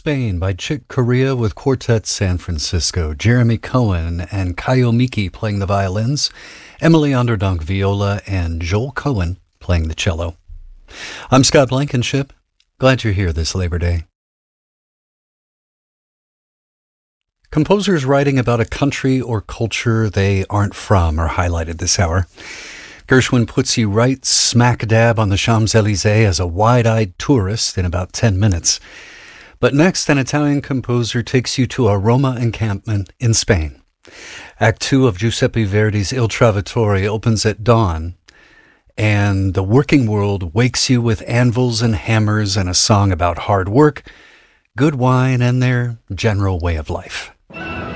Spain by Chick Corea with Quartet San Francisco, Jeremy Cohen and Kayo Miki playing the violins, Emily Onderdonk viola, and Joel Cohen playing the cello. I'm Scott Blankenship. Glad you're here this Labor Day. Composers writing about a country or culture they aren't from are highlighted this hour. Gershwin puts you right smack dab on the Champs-Élysées as a wide-eyed tourist in about 10 minutes. But next, an Italian composer takes you to a Roma encampment in Spain. Act 2 of Giuseppe Verdi's Il Trovatore opens at dawn, and the working world wakes you with anvils and hammers and a song about hard work, good wine, and their general way of life.